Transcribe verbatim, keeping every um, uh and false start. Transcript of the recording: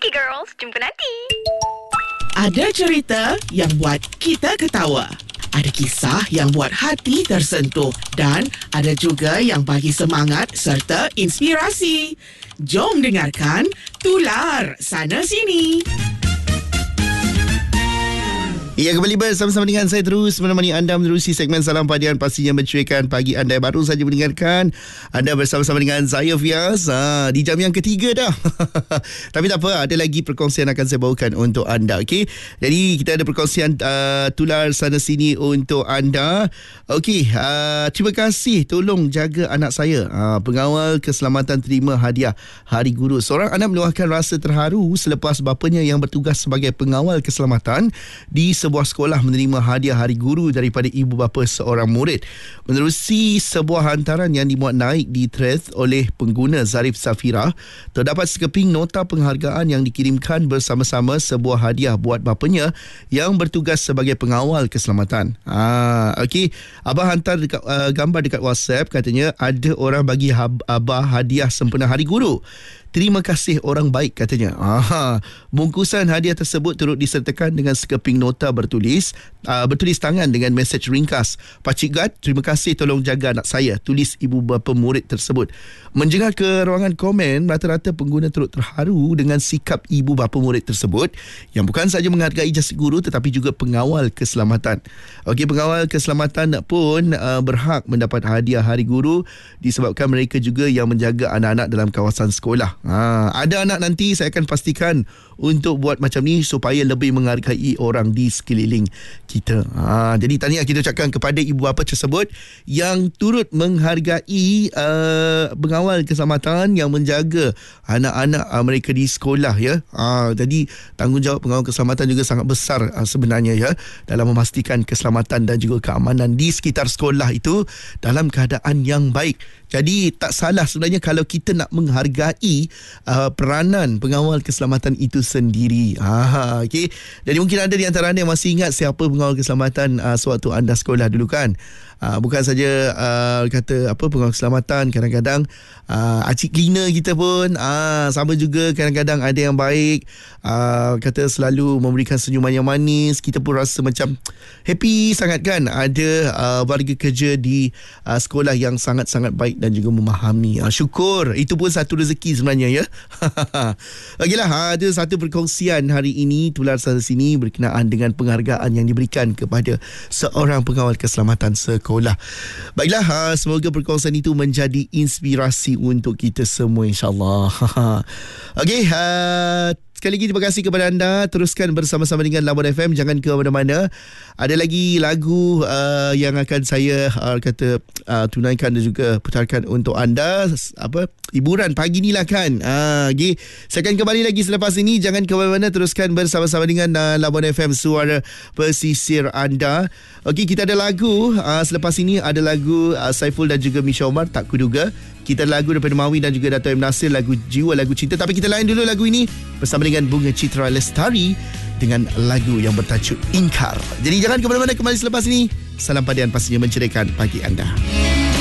Okay girls, jumpa nanti. Ada cerita yang buat kita ketawa. Ada kisah yang buat hati tersentuh. Dan ada juga yang bagi semangat serta inspirasi. Jom dengarkan Tular Sana Sini. Ya, kembali bersama-sama dengan saya terus menemani anda menerusi segmen Salam Padian, pastinya mencuikan pagi anda yang baru saja mendengarkan. Anda bersama-sama dengan saya Fiaz ha, di jam yang ketiga dah. Tapi tak apa, ada lagi perkongsian akan saya bawakan untuk anda. Okey, jadi kita ada perkongsian uh, Tular Sana Sini untuk anda. Okey, uh, terima kasih, tolong jaga anak saya. Uh, pengawal keselamatan terima hadiah Hari Guru. Seorang anak meluahkan rasa terharu selepas bapanya yang bertugas sebagai pengawal keselamatan di sebuah sekolah menerima hadiah Hari Guru daripada ibu bapa seorang murid. Menerusi sebuah hantaran yang dimuat naik di thread oleh pengguna Zarif Safira, terdapat sekeping nota penghargaan yang dikirimkan bersama-sama sebuah hadiah buat bapanya yang bertugas sebagai pengawal keselamatan. Ah, okey, abah hantar dekat, uh, gambar dekat WhatsApp, katanya ada orang bagi hab- abah hadiah sempena Hari Guru. Terima kasih orang baik, katanya. Aha. Bungkusan hadiah tersebut turut disertakan dengan sekeping nota bertulis uh, bertulis tangan dengan mesej ringkas. Pakcik Gad, terima kasih, tolong jaga anak saya, tulis ibu bapa murid tersebut. Menjengah ke ruangan komen, rata-rata pengguna turut terharu dengan sikap ibu bapa murid tersebut yang bukan sahaja menghargai jasa guru tetapi juga pengawal keselamatan. Okey, pengawal keselamatan pun uh, berhak mendapat hadiah Hari Guru disebabkan mereka juga yang menjaga anak-anak dalam kawasan sekolah. Ha, ada anak nanti saya akan pastikan untuk buat macam ni supaya lebih menghargai orang di sekeliling kita. Ha, jadi tahniah kita ucapkan kepada ibu bapa tersebut yang turut menghargai uh, pengawal keselamatan yang menjaga anak-anak uh, mereka di sekolah, ya. Ha, jadi tanggungjawab pengawal keselamatan juga sangat besar uh, sebenarnya, ya, dalam memastikan keselamatan dan juga keamanan di sekitar sekolah itu dalam keadaan yang baik. Jadi tak salah sebenarnya kalau kita nak menghargai uh, peranan pengawal keselamatan itu sendiri. Ha, okey. Jadi mungkin ada di antara anda yang masih ingat siapa pengawal keselamatan uh, sewaktu anda sekolah dulu, kan? Uh, bukan saja uh, kata apa pengawal keselamatan, kadang-kadang uh, acik cleaner kita pun uh, sama juga, kadang-kadang ada yang baik, uh, kata selalu memberikan senyuman yang manis. Kita pun rasa macam happy sangat, kan? Ada uh, warga kerja di uh, sekolah yang sangat-sangat baik dan juga memahami. Uh, syukur, itu pun satu rezeki sebenarnya, ya. Okeylah, ada satu perkongsian hari ini Tular Sana Sini berkenaan dengan penghargaan yang diberikan kepada seorang pengawal keselamatan sekolah. Baiklah, ha, semoga perkongsian itu menjadi inspirasi untuk kita semua, insyaAllah. Okey, ha, sekali lagi terima kasih kepada anda. Teruskan bersama-sama dengan Labuan F M, jangan ke mana-mana. Ada lagi lagu uh, yang akan saya uh, kata uh, tunaikan dan juga putarkan untuk anda. Apa hiburan pagi ni lah, kan. uh, okay. Saya akan kembali lagi selepas ini. Jangan ke mana-mana, teruskan bersama-sama dengan uh, Labuan F M, suara pesisir anda. Okey, kita ada lagu uh, selepas ini. Ada lagu uh, Saiful dan juga Misha Omar, Tak Kuduga. Kita ada lagu daripada Mawi dan juga Dato' M. Nasir, lagu Jiwa, lagu Cinta. Tapi kita lain dulu lagu ini bersama dengan Bunga Citra Lestari dengan lagu yang bertajuk Ingkar. Jadi jangan ke mana-mana, kembali selepas ini. Salam Padian pastinya menceriakan pagi anda.